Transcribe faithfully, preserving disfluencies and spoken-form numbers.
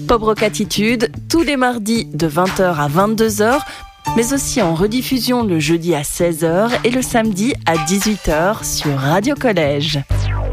Pop Rock Attitude, tous les mardis de vingt heures à vingt-deux heures, mais aussi en rediffusion le jeudi à seize heures et le samedi à dix-huit heures sur Radio Collège.